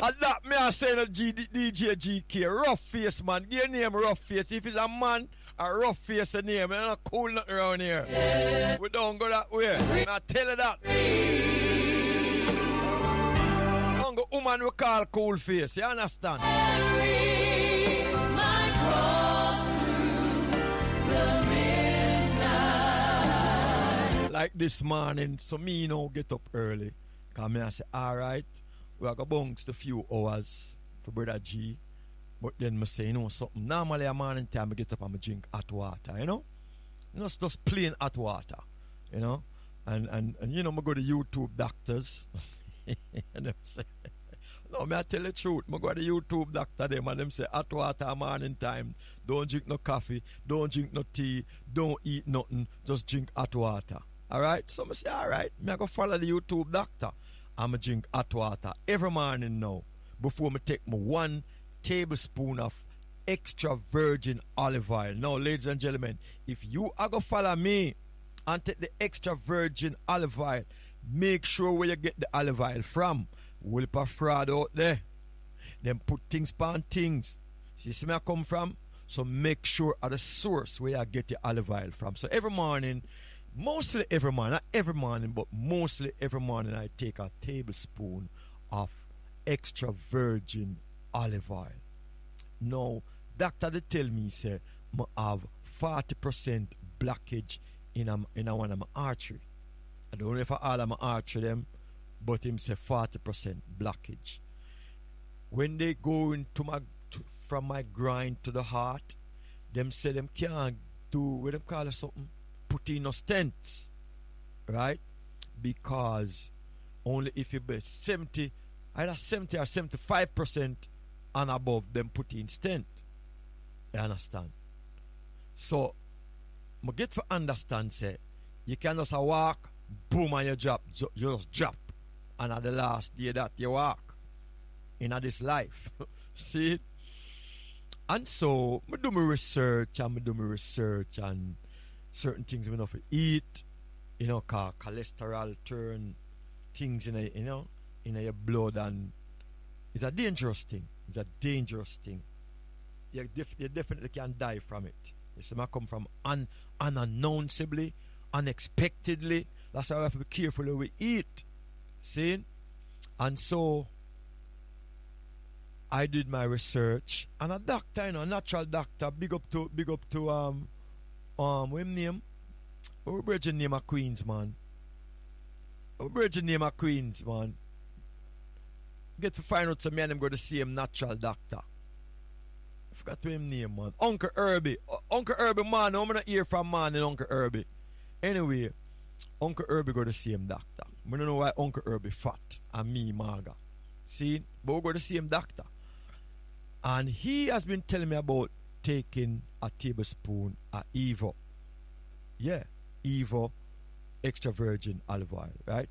And that me I say no DJ GK, rough face man. Give your name rough face. If it's a man, a rough face a name. It's not cool nothing around here. Yeah. We don't go that way. I tell you that. Don't go woman we call cool face. You understand? My cross through the midnight. Like this morning, so me get up early. Cause me I say, alright. We are going to bounce a few hours for Brother G. But then I say, you know something. Normally a morning time I get up and I drink hot water, you know? It's just plain hot water, you know? And you know, I go to YouTube doctors. And them say, no, I tell the truth. I go to YouTube doctor them and them say, hot water morning time. Don't drink no coffee. Don't drink no tea. Don't eat nothing. Just drink hot water. Alright? So I say, alright. I go follow the YouTube doctor. I'm going to drink hot water every morning now before I take my 1 tablespoon of extra virgin olive oil. Now, ladies and gentlemen, if you are going to follow me and take the extra virgin olive oil, make sure where you get the olive oil from. Will put fraud out there. Then put things upon things. See where I come from? So make sure at the source where you get the olive oil from. So every morning, mostly every morning, not every morning, but mostly every morning I take a tablespoon of extra virgin olive oil. Now, doctor they tell me, say, I have 40% blockage in one of my artery. I don't know if all of my artery them, but him say 40% blockage. When they go into from my groin to the heart, them say them can't do what them call it something. Put in no stents, right? Because only if you be 70, either 70 or 75% and above, them put in stent. You understand? So, I get to understand, say, you can just walk, boom, and you drop, just drop. And at the last day that you walk in this life. See it? And so, I do my research and certain things we know to eat, you know, cause cholesterol turn things in your blood, and it's a dangerous thing. It's a dangerous thing. You definitely can die from it. It's might come from unannounceably, unexpectedly. That's why we have to be careful when we eat. See? And so I did my research, and a doctor, you know, a natural doctor, big up to what name? Our virgin name of Queens, man. Our virgin name of Queens, man. Get to find out some man them go to see him natural doctor. I forgot to him name, man. Uncle Herbie. Uncle Herbie, man. I'm gonna hear from man and Uncle Herbie. Anyway, Uncle Herbie go to see him doctor. I don't know why Uncle Herbie fat and me maga. See? But we go to see him doctor. And he has been telling me about taking a tablespoon of Evo. Yeah, Evo extra virgin olive oil, right?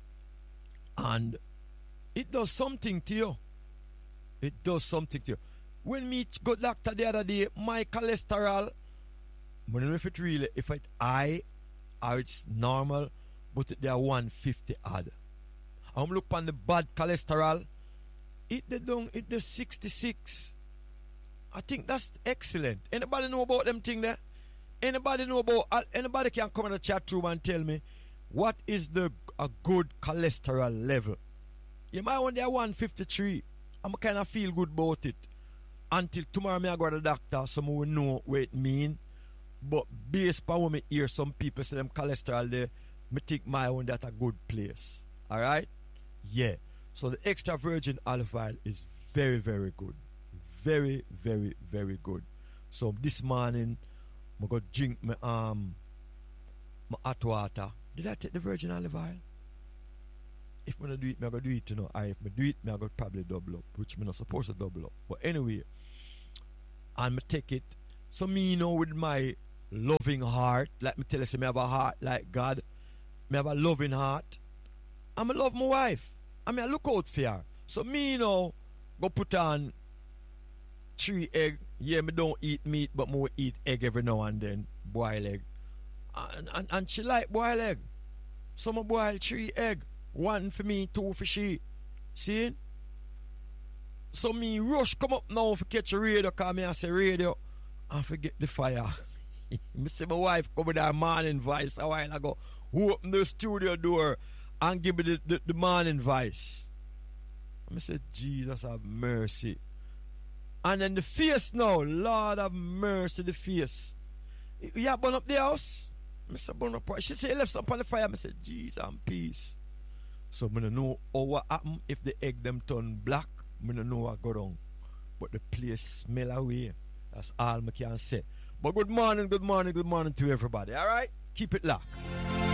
And it does something to you. It does something to you. When me go doctor the other day, my cholesterol, I don't know if it really, if it high or it's normal, but they are 150 odd. I'm look on the bad cholesterol, it the 66. I think that's excellent. Anybody know about them thing there? Anybody know about? Anybody can come in the chat room and tell me what is a good cholesterol level? You might want there 153. I'm kind of feel good about it. Until tomorrow, I go to the doctor, so I will know what it mean. But based on what I hear some people say them cholesterol there, I think my own that a good place. Alright? Yeah. So the extra virgin olive oil is very, very good. Very, very, very good. So this morning, I go drink my hot water. Did I take the virgin olive oil? If I don't do it, I go do it, you know. Or if I do it, I go probably double up, which I'm not supposed to double up. But anyway, and I take it. So me, you know, with my loving heart, like me tell you, I have a heart like God. I have a loving heart. And I love my wife. I mean, I look out for her. So me, you know, go put on 3 egg. Yeah, me don't eat meat, but me eat egg every now and then. Boil egg. And she like boil egg. So I boil 3 egg. 1 for me, 2 for she. See? So me rush come up now for catch a radio, cause me I say radio and forget the fire. Me see my wife come with her morning voice a while ago. Who opened the studio door and give me the morning voice. I said, Jesus have mercy. And then the face now, Lord have mercy, the face. You have burn up the house? I said, burn up. She said, left some on the fire. I said, Jesus and peace. So I don't know what happen if the egg them turn black. I don't know what go wrong. But the place smell away. That's all I can say. But good morning to everybody. Alright? Keep it locked.